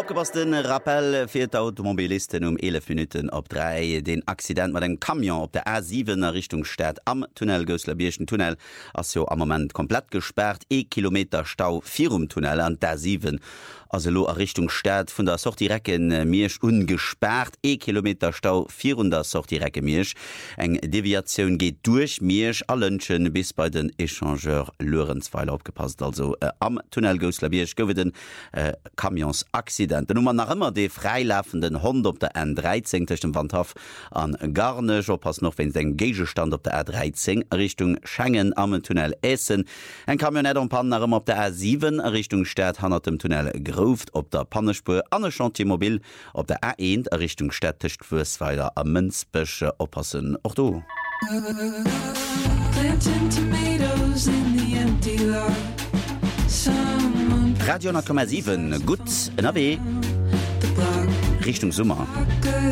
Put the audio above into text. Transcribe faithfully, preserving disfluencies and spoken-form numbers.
Abgepassten Rappel fir d'Automobilisten um elf Minuten op drei. Den Accident mat eng Kamion op der A sieben er Richtung Stadt am Tunnel Gößlerbierschen Tunnel ass jo am moment komplett gesperrt. E Kilometer Stau virum Tunnel an der sieben. Also lo a Richtung Stadt vun der Sortirecken Miersch ungesperrt. E Kilometer Stau vierhundert Sortirecke Miersch. Eng Deviationun geht durch Miersch allenschen bis bei den Echangeur Lorenzweil abgepasst. Also äh, am Tunnel Gößlerbiersch gowe den äh, Kamionsaccident. Den Nummer nach immer de freilaufenden Hund op der N dreizehn dem Wandhaf an Garnech oppass noch wenn den Gegestand op der R dreizehn Richtung Schengen am Tunnel Essen. Ein Kamionet und Panner op der R sieben Richtung Stadt han dem Tunnel Groft op der Pannespur an Chantiermobil op der R eins Richtung Städtechtwursweiler am Münzbösche oppassen. Och du. Radio null Komma sieben gut en A W Richtung Summer.